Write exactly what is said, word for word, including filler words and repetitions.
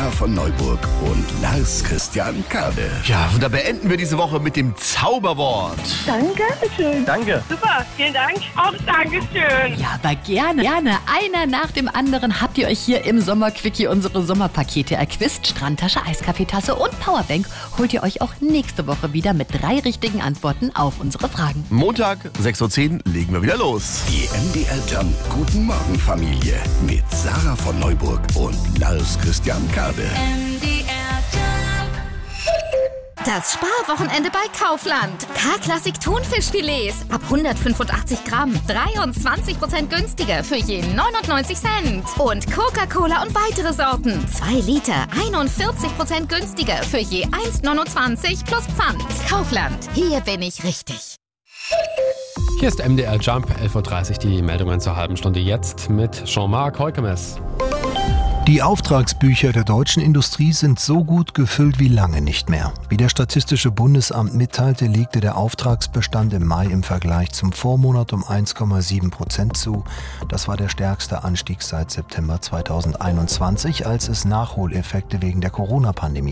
Sarah von Neuburg und Lars Christian Kade. Ja, und da beenden wir diese Woche mit dem Zauberwort. Danke schön. Danke. Super, vielen Dank. Auch Dankeschön. Ja, aber gerne, gerne. Einer nach dem anderen habt ihr euch hier im Sommerquickie unsere Sommerpakete erquist. Strandtasche, Eiskaffeetasse und Powerbank holt ihr euch auch nächste Woche wieder mit drei richtigen Antworten auf unsere Fragen. Montag, sechs Uhr zehn, legen wir wieder los. Die M D R Jump Guten Morgen Familie mit Sarah von Neuburg und Lars Christian Kade. Das Sparwochenende bei Kaufland. K-Klassik Thunfischfilets ab hundertfünfundachtzig Gramm. dreiundzwanzig Prozent günstiger für je neunundneunzig Cent. Und Coca-Cola und weitere Sorten. zwei Liter, einundvierzig Prozent günstiger für je eins neunundzwanzig plus Pfand. Kaufland, hier bin ich richtig. Hier ist M D R Jump, elf Uhr dreißig, die Meldungen zur halben Stunde jetzt mit Jean-Marc Heukemes. Die Auftragsbücher der deutschen Industrie sind so gut gefüllt wie lange nicht mehr. Wie das Statistische Bundesamt mitteilte, legte der Auftragsbestand im Mai im Vergleich zum Vormonat um eins Komma sieben Prozent zu. Das war der stärkste Anstieg seit September zweitausendeinundzwanzig, als es Nachholeffekte wegen der Corona-Pandemie